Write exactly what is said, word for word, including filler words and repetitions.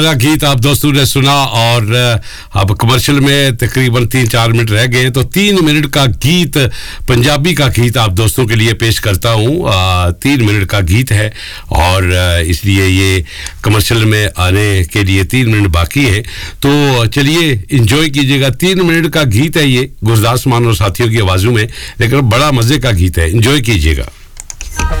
गीत आप दोस्तों ने सुना और अब कमर्शियल में तकरीबन तीन चार मिनट रह गए तो तीन मिनट का गीत पंजाबी का गीत आप दोस्तों के लिए पेश करता हूँ। तीन मिनट का गीत है और इसलिए ये कमर्शियल में आने के लिए तीन मिनट बाकी है, तो चलिए एंजॉय कीजिएगा। तीन मिनट का गीत है ये, गुरदास मान और साथियों की आवाज़ों में, लेकिन बड़ा मज़े का गीत है, एंजॉय कीजिएगा।